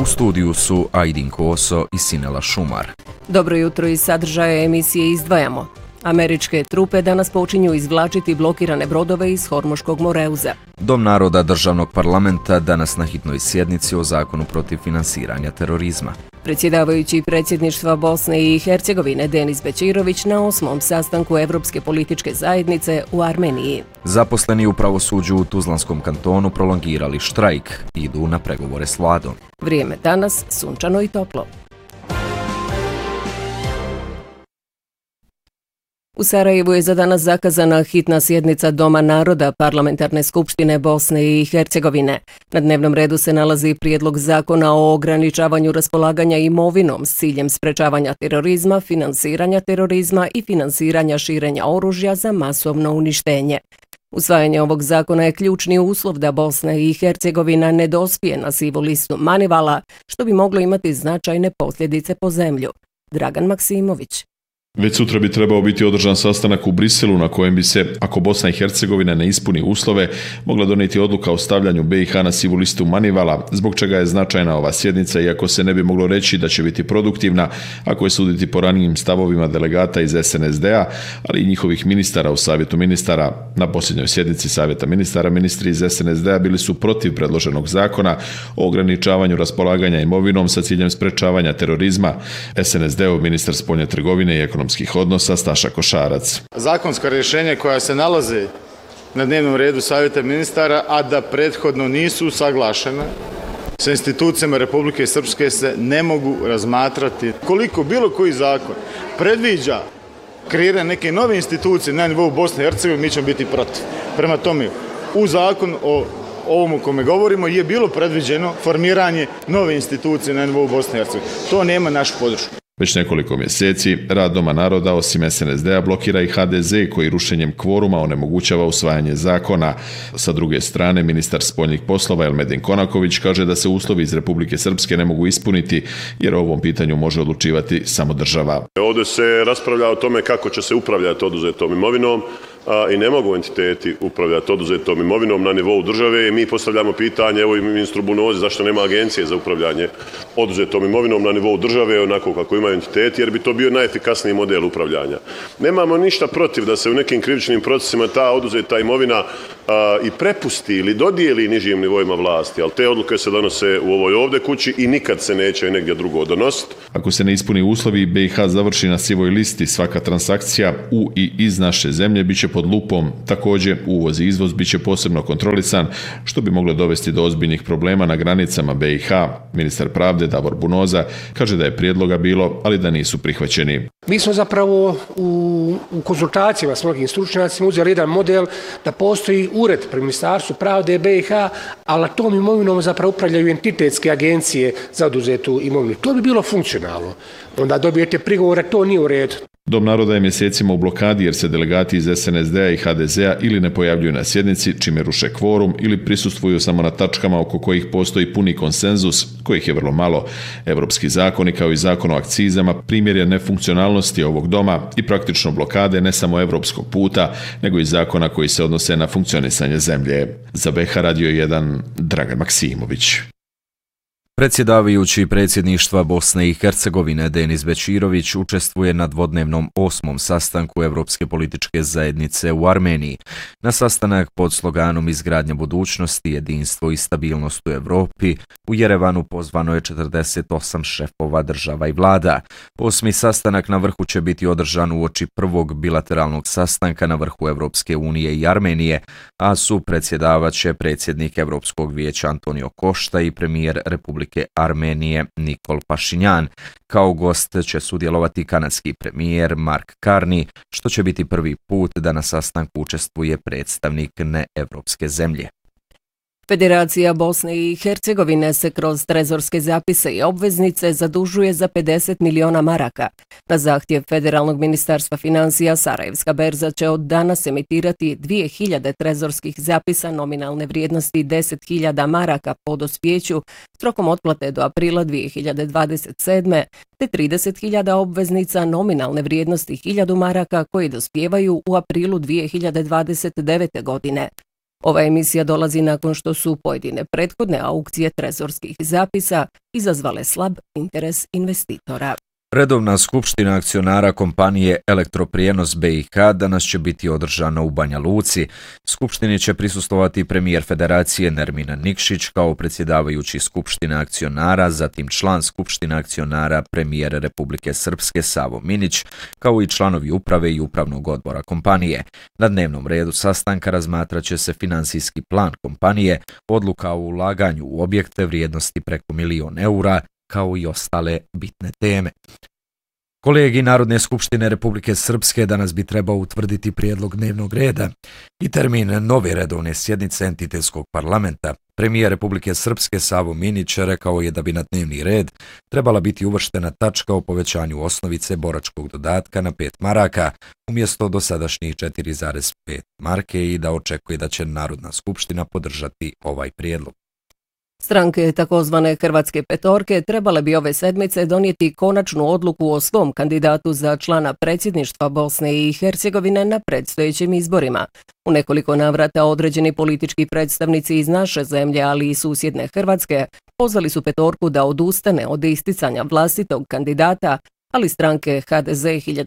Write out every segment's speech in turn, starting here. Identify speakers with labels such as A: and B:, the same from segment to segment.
A: U studiju su Ajdin Koso i Sinela Šumar.
B: Dobro jutro, iz sadržaja emisije izdvajamo. Američke trupe danas počinju izvlačiti blokirane brodove iz Hormuškog moreuza.
A: Dom naroda državnog parlamenta danas na hitnoj sjednici o zakonu protiv finansiranja terorizma.
B: Predsjedavajući predsjedništva Bosne i Hercegovine Denis Bećirović na 8. sastanku Evropske političke zajednice u Armeniji.
A: Zaposleni u pravosuđu u Tuzlanskom kantonu prolongirali štrajk, idu na pregovore s vladom.
B: Vrijeme danas sunčano i toplo. U Sarajevu je za danas zakazana hitna sjednica Doma naroda Parlamentarne skupštine Bosne i Hercegovine. Na dnevnom redu se nalazi prijedlog zakona o ograničavanju raspolaganja imovinom s ciljem sprečavanja terorizma, finansiranja terorizma i finansiranja širenja oružja za masovno uništenje. Usvajanje ovog zakona je ključni uslov da Bosna i Hercegovina ne dospije na sivu listu Manivala, što bi moglo imati značajne posljedice po zemlju. Dragan Maksimović.
C: Već sutra bi trebao biti održan sastanak u Briselu na kojem bi se, ako Bosna i Hercegovina ne ispuni uslove, mogla donijeti odluka o stavljanju BiH na sivu listu Manivala, zbog čega je značajna ova sjednica, iako se ne bi moglo reći da će biti produktivna, ako je suditi po ranijim stavovima delegata iz SNSD-a, ali i njihovih ministara u Savjetu ministara. Na posljednjoj sjednici Savjeta ministara ministri iz SNSD-a bili su protiv predloženog zakona o ograničavanju raspolaganja imovinom sa ciljem sprečavanja terorizma. SNSD-ov ministar spoljne trgovine i ekonomskih odnosa Staša Košarac.
D: Zakonska rješenja koja se nalaze na dnevnom redu Savjeta ministara, a da prethodno nisu usaglašena sa institucijama Republike Srpske, se ne mogu razmatrati. Koliko bilo koji zakon predviđa kreiranje neke nove institucije na nivou Bosne i Hercegovine, mi ćemo biti protiv. Prema tome, u zakon o ovom o kome govorimo je bilo predviđeno formiranje nove institucije na nivou Bosne i Hercegovine. To nema našu podršku.
C: Već nekoliko mjeseci rad Doma naroda osim SNSD-a blokira i HDZ koji rušenjem kvoruma onemogućava usvajanje zakona. Sa druge strane, ministar spoljnih poslova Elmedin Konaković kaže da se uslovi iz Republike Srpske ne mogu ispuniti jer o ovom pitanju može odlučivati samo država.
E: Ovdje se raspravlja o tome kako će se upravljati oduzetom imovinom i ne mogu entiteti upravljati oduzetom imovinom na nivou države i mi postavljamo pitanje, evo i ministru Bunozi, zašto nema agencije za upravljanje oduzetom imovinom na nivou države onako kako imaju entiteti, jer bi to bio najefikasniji model upravljanja. Nemamo ništa protiv da se u nekim krivičnim procesima ta oduzeta imovina i prepusti ili dodijeli nižim nivoima vlasti, ali te odluke se donose u ovoj ovdje kući i nikad se neće negdje drugo donositi.
C: Ako se ne ispuni uslovi, BiH završi na sivoj listi, svaka transakcija u i iz naše zemlje biće pod lupom. Također, uvoz i izvoz biće posebno kontrolisan, što bi moglo dovesti do ozbiljnih problema na granicama BiH. Ministar pravde Davor Bunoza kaže da je prijedloga bilo, ali da nisu prihvaćeni.
F: Mi smo zapravo u konzultacijama s mnogim stručnjacima uzeli jedan model da postoji ured pri Ministarstvu pravde BiH, ali tom imovinom zapravo upravljaju entitetske agencije za oduzetu imovinu. To bi bilo funkcionalno. Onda dobijete prigovore, to nije u redu.
C: Dom naroda je mjesecima u blokadi jer se delegati iz SNSD-a i HDZ-a ili ne pojavljuju na sjednici, čime ruše kvorum, ili prisustvuju samo na tačkama oko kojih postoji puni konsenzus, kojih je vrlo malo. Evropski zakoni kao i zakon o akcizama primjer je nefunkcionalnosti ovog doma i praktično blokade ne samo evropskog puta, nego i zakona koji se odnose na funkcionisanje zemlje. Za BiH Radio 1 Dragan Maksimović.
A: Predsjedavajući predsjedništva Bosne i Hercegovine Denis Bećirović učestvuje na dvodnevnom 8. sastanku Evropske političke zajednice u Armeniji. Na sastanak pod sloganom Izgradnja budućnosti, jedinstvo i stabilnost u Evropi u Jerevanu pozvano je 48 šefova država i vlada. 8. sastanak na vrhu će biti održan uoči prvog bilateralnog sastanka na vrhu Evropske unije i Armenije, a predsjedavaće predsjednik Evropskog vijeća Antonio Košta i premijer Republike Armenije Nikol Pašinjan. Kao gost će sudjelovati kanadski premijer Mark Carney, što će biti prvi put da na sastanku učestvuje predstavnik neevropske zemlje.
B: Federacija Bosne i Hercegovine se kroz trezorske zapise i obveznice zadužuje za 50 miliona maraka. Na zahtjev Federalnog ministarstva financija Sarajevska berza će od danas emitirati 2000 trezorskih zapisa nominalne vrijednosti 10.000 maraka po dospjeću s rokom otplate do aprila 2027. te 30.000 obveznica nominalne vrijednosti 1000 maraka koji dospijevaju u aprilu 2029. godine. Ova emisija dolazi nakon što su pojedine prethodne aukcije trezorskih zapisa izazvale slab interes investitora.
A: Redovna skupština akcionara kompanije Elektroprijenos BiH danas će biti održana u Banja Luci. Skupštini će prisustvovati premijer Federacije Nermin Nikšić kao predsjedavajući skupštine akcionara, zatim član skupštine akcionara premijer Republike Srpske Savo Minić, kao i članovi uprave i upravnog odbora kompanije. Na dnevnom redu sastanka razmatrat će se finansijski plan kompanije, odluka o ulaganju u objekte vrijednosti preko €1.000.000, kao i ostale bitne teme. Kolegij Narodne skupštine Republike Srpske danas bi trebao utvrditi prijedlog dnevnog reda i termin nove redovne sjednice entitetskog parlamenta. Premijer Republike Srpske Savo Minić rekao je da bi na dnevni red trebala biti uvrštena tačka o povećanju osnovice boračkog dodatka na 5 maraka umjesto dosadašnjih 4,5 marke i da očekuje da će Narodna skupština podržati ovaj prijedlog.
B: Stranke takozvane Hrvatske petorke trebale bi ove sedmice donijeti konačnu odluku o svom kandidatu za člana predsjedništva Bosne i Hercegovine na predstojećim izborima. U nekoliko navrata određeni politički predstavnici iz naše zemlje, ali i susjedne Hrvatske, pozvali su petorku da odustane od isticanja vlastitog kandidata, ali stranke HDZ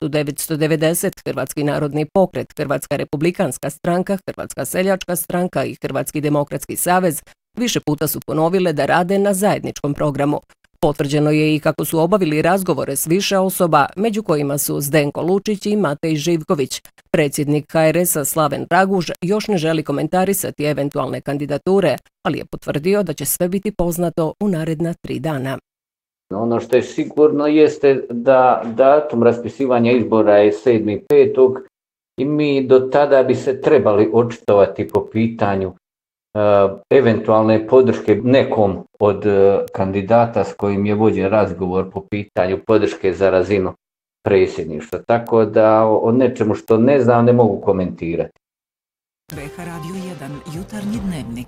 B: 1990, Hrvatski narodni pokret, Hrvatska republikanska stranka, Hrvatska seljačka stranka i Hrvatski demokratski savez više puta su ponovile da rade na zajedničkom programu. Potvrđeno je i kako su obavili razgovore s više osoba, među kojima su Zdenko Lučić i Matej Živković. Predsjednik HRS-a Slaven Raguž još ne želi komentarisati eventualne kandidature, ali je potvrdio da će sve biti poznato u naredna 3 dana.
G: Ono što je sigurno jeste da datum raspisivanja izbora je 7.5. i mi do tada bi se trebali očitovati po pitanju eventualne podrške nekom od kandidata s kojim je vođen razgovor po pitanju podrške za razinu predsjedništva. Tako da o nečemu što ne znam ne mogu komentirati.
H: BiH Radio 1, jutarnji dnevnik.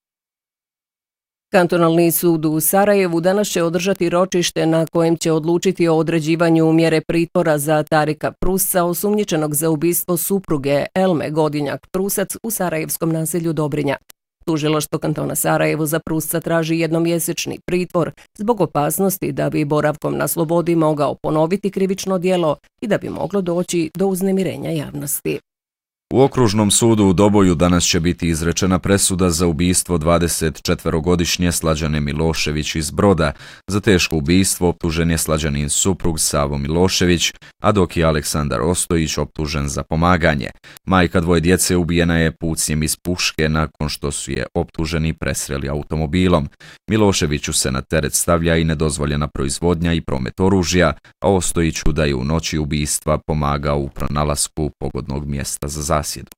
B: Kantonalni sud u Sarajevu danas će održati ročište na kojem će odlučiti o određivanju mjere pritvora za Tarika Prusca, osumnjičenog za ubistvo supruge Elme Godinjak-Prusac u sarajevskom naselju Dobrinja. Tužilaštvo kantona Sarajevo za Prusca traži jednomjesečni pritvor zbog opasnosti da bi boravkom na slobodi mogao ponoviti krivično djelo i da bi moglo doći do uznemirenja javnosti.
A: U okružnom sudu u Doboju danas će biti izrečena presuda za ubistvo 24-godišnje Slađane Milošević iz Broda. Za teško ubistvo optužen je Slađanin suprug Savo Milošević, a dok je Aleksandar Ostojić optužen za pomaganje. Majka 2 djece ubijena je pucnjem iz puške nakon što su je optuženi presreli automobilom. Miloševiću se na teret stavlja i nedozvoljena proizvodnja i promet oružja, a Ostojiću da je u noći ubistva pomagao u pronalasku pogodnog mjesta za zasjedu.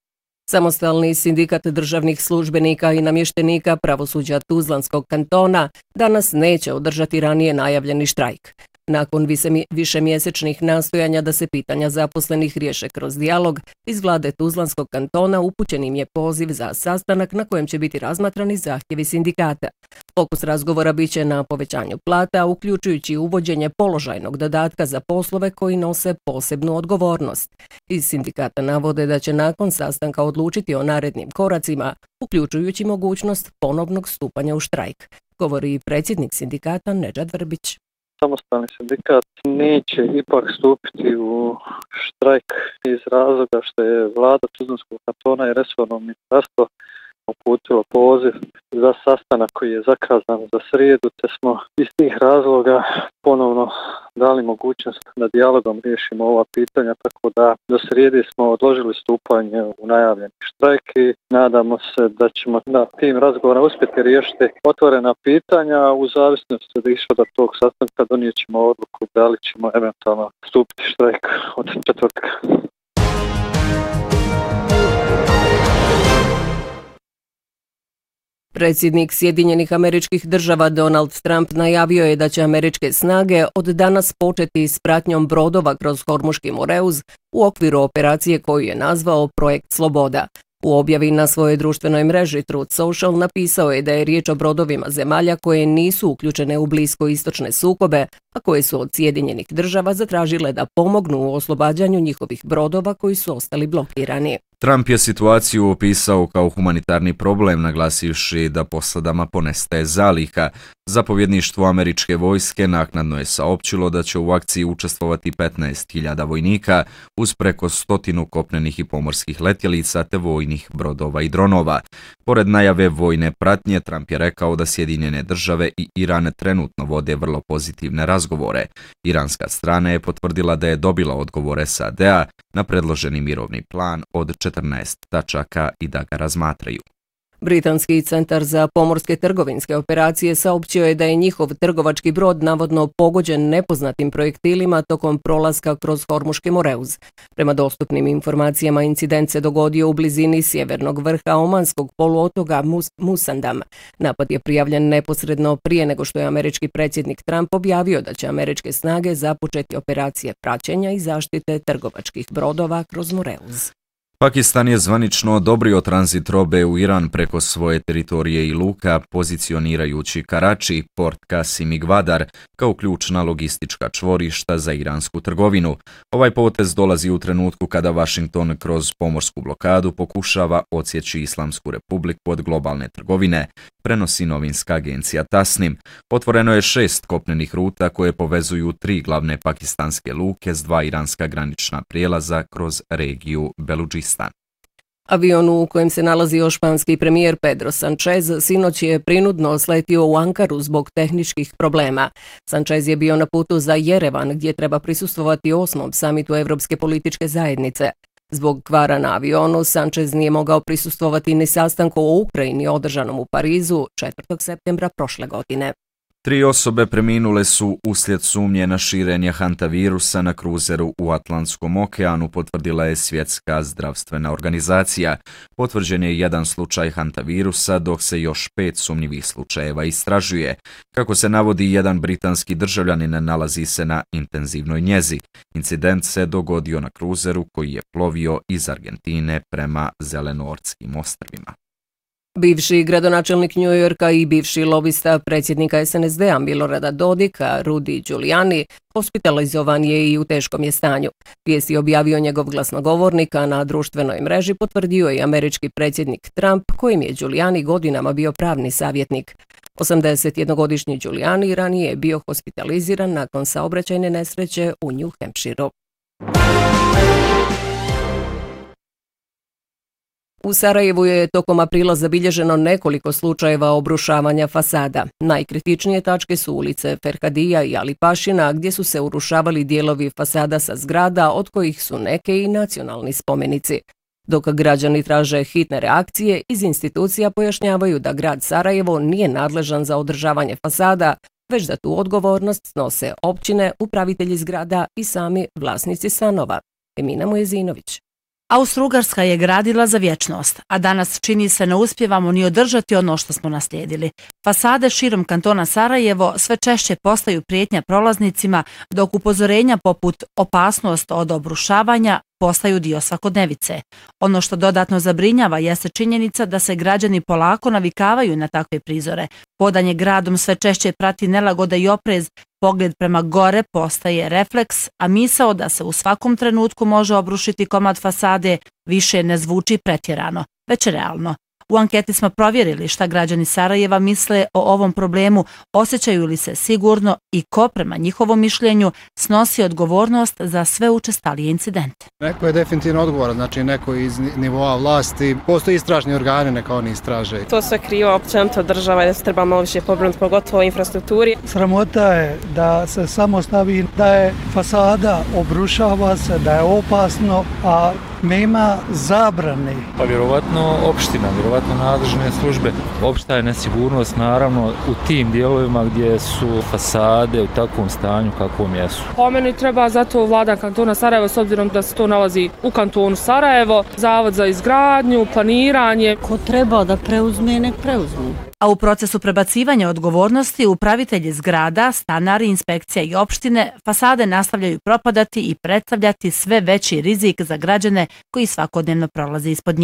B: Samostalni sindikat državnih službenika i namještenika pravosuđa Tuzlanskog kantona danas neće održati ranije najavljeni štrajk. Nakon višemjesečnih nastojanja da se pitanja zaposlenih riješe kroz dijalog, iz vlade Tuzlanskog kantona upućen im je poziv za sastanak na kojem će biti razmatrani zahtjevi sindikata. Fokus razgovora biće na povećanju plata, uključujući uvođenje položajnog dodatka za poslove koji nose posebnu odgovornost. Iz sindikata navode da će nakon sastanka odlučiti o narednim koracima, uključujući mogućnost ponovnog stupanja u štrajk, govori predsjednik sindikata Nedžad Vrbić.
I: Samostalni sindikat neće ipak stupiti u štrajk iz razloga što je vlada Tuzlanskog kantona i resorno ministarstvo uputilo poziv za sastanak koji je zakazan za srijedu, te smo iz tih razloga ponovno dali mogućnost da dijalogom riješimo ova pitanja, tako da do srijede smo odložili stupanje u najavljeni štrajk i nadamo se da ćemo na tim razgovorima uspjeti riješiti otvorena pitanja. U zavisnosti od ishoda tog sastanka donijet ćemo odluku da li ćemo eventualno stupiti štrajk od četvrtka.
B: Predsjednik Sjedinjenih Američkih Država Donald Trump najavio je da će američke snage od danas početi s pratnjom brodova kroz Hormuški Moreuz u okviru operacije koju je nazvao Projekt Sloboda. U objavi na svojoj društvenoj mreži Truth Social napisao je da je riječ o brodovima zemalja koje nisu uključene u bliskoistočne sukobe, a koje su od Sjedinjenih Država zatražile da pomognu u oslobađanju njihovih brodova koji su ostali blokirani.
A: Trump je situaciju opisao kao humanitarni problem, naglasivši da posadama ponestaje zaliha. Zapovjedništvo američke vojske naknadno je saopćilo da će u akciji učestvovati 15.000 vojnika uz preko 100 kopnenih i pomorskih letjelica te vojnih brodova i dronova. Pored najave vojne pratnje, Trump je rekao da Sjedinjene države i Iran trenutno vode vrlo pozitivne razgovore. Iranska strana je potvrdila da je dobila odgovor SAD-a na predloženi mirovni plan od 14 tačaka i da ga razmatraju.
B: Britanski centar za pomorske trgovinske operacije saopćio je da je njihov trgovački brod navodno pogođen nepoznatim projektilima tokom prolaska kroz Hormuški Moreuz. Prema dostupnim informacijama, incident se dogodio u blizini sjevernog vrha Omanskog poluotoka Musandam. Napad je prijavljen neposredno prije nego što je američki predsjednik Trump objavio da će američke snage započeti operacije praćenja i zaštite trgovačkih brodova kroz Moreuz.
A: Pakistan je zvanično odobrio tranzit robe u Iran preko svoje teritorije i luka, pozicionirajući Karači, Port Qasim i Gwadar kao ključna logistička čvorišta za iransku trgovinu. Ovaj potez dolazi u trenutku kada Washington kroz pomorsku blokadu pokušava odsjeći Islamsku republiku od globalne trgovine, prenosi novinska agencija Tasnim. Otvoreno je 6 kopnenih ruta koje povezuju 3 glavne pakistanske luke s 2 iranska granična prijelaza kroz regiju Beludžistan.
B: Avion u kojem se nalazio španski premijer Pedro Sánchez sinoć je prinudno sletio u Ankaru zbog tehničkih problema. Sánchez je bio na putu za Jerevan gdje treba prisustvovati 8. samitu Evropske političke zajednice. Zbog kvara na avionu, Sánchez nije mogao prisustvovati ni sastanku o Ukrajini održanom u Parizu 4. septembra prošle godine.
A: 3 osobe preminule su uslijed sumnje na širenje hantavirusa na kruzeru u Atlantskom okeanu, potvrdila je Svjetska zdravstvena organizacija. Potvrđen je 1 slučaj hantavirusa, dok se još 5 sumnjivih slučajeva istražuje. Kako se navodi, 1 britanski državljanin nalazi se na intenzivnoj njezi. Incident se dogodio na kruzeru koji je plovio iz Argentine prema Zelenorskim ostrvima.
B: Bivši gradonačelnik New Yorka i bivši lobista predsjednika SNSD-a Milorada Dodika, Rudy Giuliani, hospitalizovan je i u teškom je stanju. Vijest je objavio njegov glasnogovornik, a na društvenoj mreži potvrdio je američki predsjednik Trump, kojim je Giuliani godinama bio pravni savjetnik. 81-godišnji Giuliani ranije je bio hospitaliziran nakon saobraćajne nesreće u New Hampshireu. U Sarajevu je tokom aprila zabilježeno nekoliko slučajeva obrušavanja fasada. Najkritičnije tačke su ulice Ferhadija i Alipašina, gdje su se urušavali dijelovi fasada sa zgrada, od kojih su neke i nacionalni spomenici. Dok građani traže hitne reakcije, iz institucija pojašnjavaju da grad Sarajevo nije nadležan za održavanje fasada, već da tu odgovornost snose općine, upravitelji zgrada i sami vlasnici stanova. Emina Mujezinović.
J: Austro-Ugarska je gradila za vječnost, a danas čini se ne uspijevamo ni održati ono što smo naslijedili. Fasade širom kantona Sarajevo sve češće postaju prijetnja prolaznicima, dok upozorenja poput opasnost od obrušavanja postaju dio svakodnevice. Ono što dodatno zabrinjava jeste činjenica da se građani polako navikavaju na takve prizore. Hodanje gradom sve češće prati nelagoda i oprez, pogled prema gore postaje refleks, a misao da se u svakom trenutku može obrušiti komad fasade više ne zvuči pretjerano, već realno. U anketi smo provjerili šta građani Sarajeva misle o ovom problemu, osjećaju li se sigurno i ko prema njihovom mišljenju snosi odgovornost za sve učestalije incidente.
K: Neko je definitivno odgovoran, znači neko iz nivoa vlasti. Postoji istražni organi, neka oni istraže.
L: To sve krivo općenito država, da se treba malo više pobrinuti, pogotovo o infrastrukturi.
M: Sramota je da se samo stavi da je fasada, obrušava se, da je opasno, a nema zabrane.
N: Pa vjerovatno opština, vjerovatno nadležne službe. Opšta je nesigurnost naravno u tim dijelovima gdje su fasade u takvom stanju kakvom jesu.
L: Po meni treba zato vlada kantona Sarajevo, s obzirom da se to nalazi u kantonu Sarajevo, zavod za izgradnju, planiranje.
O: Ko treba da preuzme, nek preuzme.
J: A u procesu prebacivanja odgovornosti upravitelji zgrada, stanari, inspekcija i opštine fasade nastavljaju propadati i predstavljati sve veći rizik za građane koji svakodnevno prolaze ispod njih.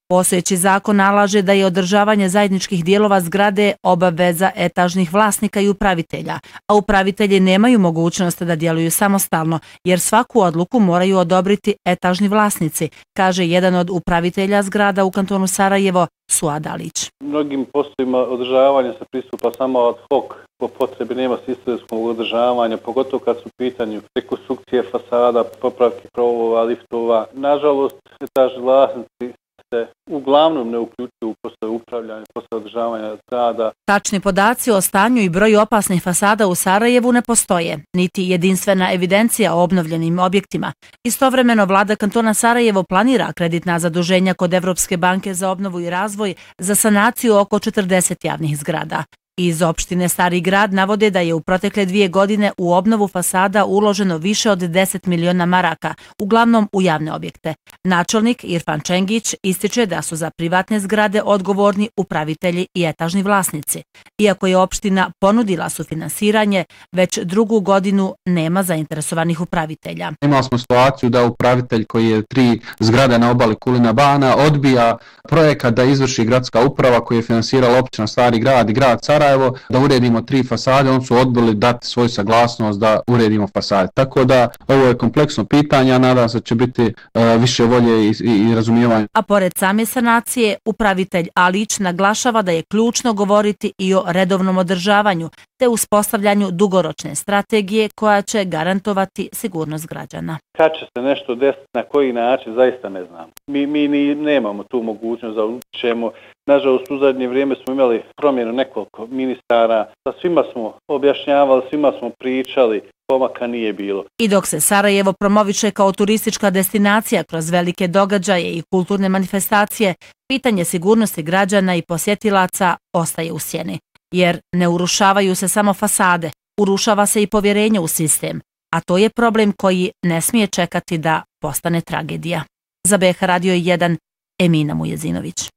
J: Postojeći zakon nalaže da je održavanje zajedničkih dijelova zgrade obaveza etažnih vlasnika i upravitelja, a upravitelji nemaju mogućnost da djeluju samostalno, jer svaku odluku moraju odobriti etažni vlasnici, kaže jedan od upravitelja zgrada u kantonu Sarajevo, Suad Alić.
I: Mnogim poslovima održavanja se pristupa samo ad hoc, po potrebi nema sistemskog održavanja, pogotovo kad su u pitanju rekonstrukcije fasada, popravke krovova, liftova. Nažalost, etažni vlasnici se uglavnom ne uključuju u poslove upravljanja, poslove održavanja zgrada.
J: Tačni podaci o stanju i broju opasnih fasada u Sarajevu ne postoje, niti jedinstvena evidencija o obnovljenim objektima. Istovremeno, vlada kantona Sarajevo planira kreditna zaduženja kod Evropske banke za obnovu i razvoj za sanaciju oko 40 javnih zgrada. Iz opštine Stari grad navode da je u protekle 2 godine u obnovu fasada uloženo više od 10 miliona maraka, uglavnom u javne objekte. Načelnik Irfan Čengić ističe da su za privatne zgrade odgovorni upravitelji i etažni vlasnici. Iako je opština ponudila sufinansiranje, već 2. godinu nema zainteresovanih upravitelja.
P: Imali smo situaciju da upravitelj koji je 3 zgrade na obali Kulina Bana odbija projekat da izvrši gradska uprava koji je finansirala opština Stari grad i grad Sarajevo, da uredimo 3 fasade, on su odbili dati svoju saglasnost da uredimo fasade. Tako da ovo je kompleksno pitanje, a nadam se da će biti više volje i razumijevanja.
J: A pored same sanacije, upravitelj Alić naglašava da je ključno govoriti i o redovnom održavanju, te uspostavljanju dugoročne strategije koja će garantovati sigurnost građana.
I: Kad će se nešto desiti, na koji način, zaista ne znam. Mi nemamo tu mogućnost da učemo. Nažalost, u zadnje vrijeme smo imali promjenu nekoliko ministara, sa svima smo objašnjavali, svima smo pričali, pomaka nije bilo.
J: I dok se Sarajevo promoviše kao turistička destinacija kroz velike događaje i kulturne manifestacije, pitanje sigurnosti građana i posjetilaca ostaje u sjeni. Jer ne urušavaju se samo fasade, urušava se i povjerenje u sistem, a to je problem koji ne smije čekati da postane tragedija. Za BH Radio 1, Emina Mujezinović.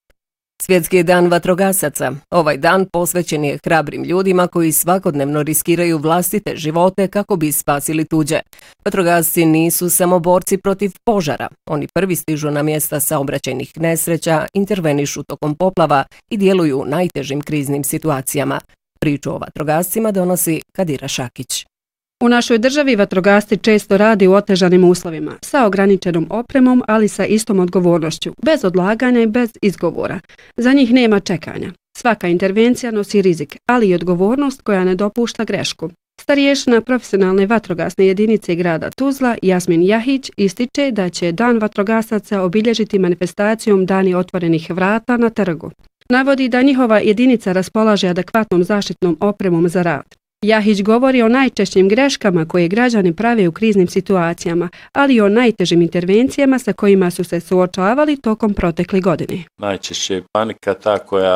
B: Svjetski dan vatrogasaca. Ovaj dan posvećen je hrabrim ljudima koji svakodnevno riskiraju vlastite živote kako bi spasili tuđe. Vatrogasci nisu samo borci protiv požara. Oni prvi stižu na mjesta saobraćajnih nesreća, intervenišu tokom poplava i djeluju u najtežim kriznim situacijama. Priču o vatrogascima donosi Kadira Šakić.
Q: U našoj državi vatrogasci često radi u otežanim uslovima, sa ograničenom opremom, ali sa istom odgovornošću, bez odlaganja i bez izgovora. Za njih nema čekanja. Svaka intervencija nosi rizik, ali i odgovornost koja ne dopušta grešku. Starješina profesionalne vatrogasne jedinice grada Tuzla, Jasmin Jahić, ističe da će Dan vatrogasaca obilježiti manifestacijom Dani otvorenih vrata na trgu. Navodi da njihova jedinica raspolaže adekvatnom zaštitnom opremom za rad. Jahić govori o najčešćim greškama koje građani prave u kriznim situacijama, ali i o najtežim intervencijama sa kojima su se suočavali tokom protekle godine.
R: Najčešće je panika ta koja